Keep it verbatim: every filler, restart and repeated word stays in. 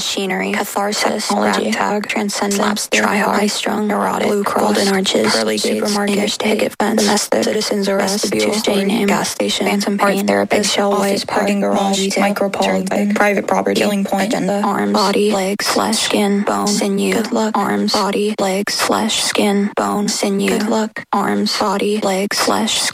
machinery, catharsis, ragtag, transcendence, try-hard, high-strung, neurotic, blue cross, golden arches, early supermarket, interstate, picket fence, domestic, citizens arrest, Tuesday name, gas station, phantom pain, therapist, shell white, parking garage, micropole, private property, killing point, agenda, arms, body, legs, flesh, skin, bone, sinew, good luck, arms, body, legs, flesh, skin, bone, sinew, good luck, arms, body, legs, flesh, skin.